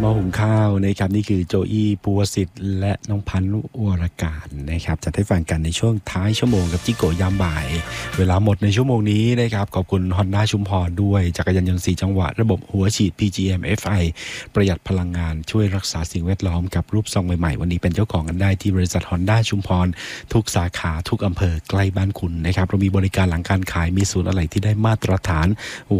หม้อหุงข้าวนะครับนี่คือโจอี้ภูวสิทธิ์และน้องพันธุ์วรการนะครับจะได้ฟังกันในช่วงท้ายชั่วโมงกับจิโกยามบ่ายเวลาหมดในชั่วโมงนี้นะครับขอบคุณ Honda ชุมพรด้วยจักรยานยนต์4จังหวะระบบหัวฉีด PGM FI ประหยัดพลังงานช่วยรักษาสิ่งแวดล้อมกับรูปทรงใหม่ๆวันนี้เป็นเจ้าของกันได้ที่บริษัท Honda ชุมพรทุกสาขาทุกอำเภอใกล้บ้านคุณนะครับเรามีบริการหลังการขายมีศูนย์อะไหล่ที่ได้มาตรฐาน